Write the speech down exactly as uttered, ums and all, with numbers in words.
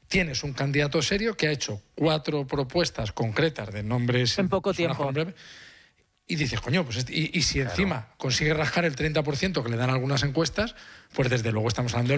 tienes un candidato serio que ha hecho cuatro propuestas concretas de nombres... En poco tiempo. Y dices, coño, pues y, y si encima claro. consigue rascar el treinta por ciento que le dan algunas encuestas, pues desde luego estamos hablando del